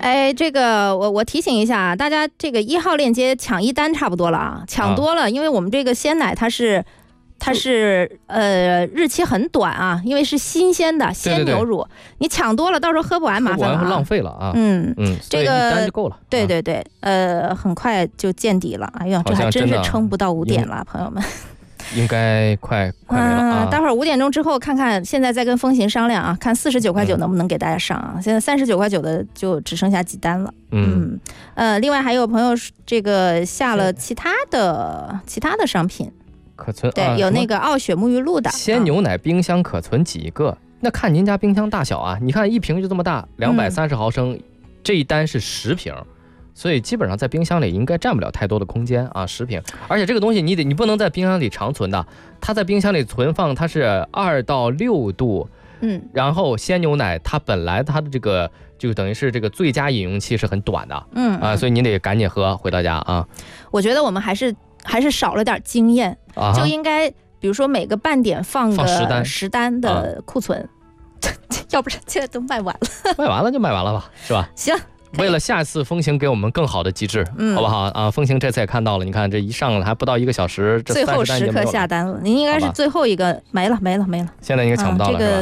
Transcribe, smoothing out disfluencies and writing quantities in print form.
哎，这个我提醒一下大家，这个1号链接抢1单差不多了啊，抢多了，因为我们这个鲜奶它是日期很短啊，因为是新鲜的鲜牛乳，你抢多了，到时候喝不完麻烦了， 会浪费了啊。 这个 1单就够了。 对对对，很快就见底了。哎呦，这还真是撑不到5点了，朋友们。 应该快没了啊！ 待会儿5点钟之后看看，现在再跟风行商量啊，看49块9能不能给大家上啊？现在39块9的就只剩下几单了。另外还有朋友这个下了其他的商品。 可存对，有那个傲雪沐浴露的鲜牛奶，冰箱可存几个？那看您家冰箱大小啊。你看一瓶就这么大，230毫升，这一单是10瓶，所以基本上在冰箱里应该占不了太多的空间啊，10瓶。而且这个东西你不能在冰箱里常存的，它在冰箱里存放它是2到6度。然后鲜牛奶它本来它的这个就等于是这个最佳饮用期是很短的，所以你得赶紧喝回到家啊。 我觉得我们还是少了点经验，就应该比如说每个半点放个10单的库存，要不然现在都卖完了。 卖完了就卖完了吧，是吧？ 行。 为了下次风行给我们更好的机制，好不好啊？风行这次也看到了，你看这一上了还不到1个小时，这最后时刻下单了，您应该是最后一个没了。现在应该抢不到了，是吧？